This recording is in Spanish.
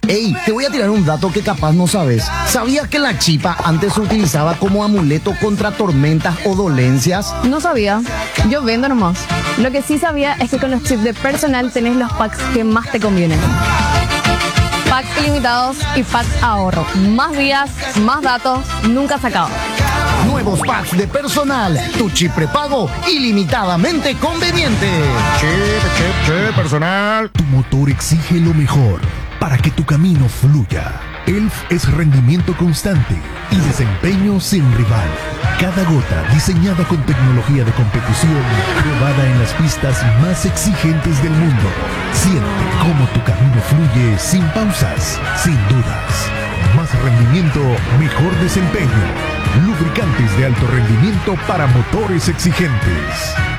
Ey, te voy a tirar un dato que capaz no sabes. ¿Sabías que la chipa antes se utilizaba como amuleto contra tormentas o dolencias? No sabía. Yo vendo nomás. Lo que sí sabía es que con los chips de personal tenés los packs que más te convienen. Packs ilimitados y packs ahorro. Más días, más datos, nunca se acaba. Nuevos packs de personal. Tu chip prepago ilimitadamente conveniente. Che, personal. Tu motor exige lo mejor para que tu camino fluya. ELF es rendimiento constante y desempeño sin rival. Cada gota diseñada con tecnología de competición, probada en las pistas más exigentes del mundo. Siente cómo tu camino fluye sin pausas, sin dudas. Más rendimiento, mejor desempeño. Lubricantes de alto rendimiento para motores exigentes.